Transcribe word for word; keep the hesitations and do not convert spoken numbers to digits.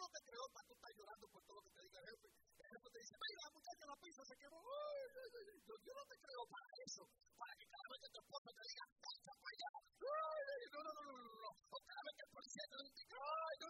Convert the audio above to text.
no te creó para tú estar llorando por todo lo que te diga el jefe. El jefe te dice, mira, muchacha, la pizza se quemó. Ay, ay, ay. Dios no te creó para eso. Para que cada vez que tu esposa te diga, echa para allá,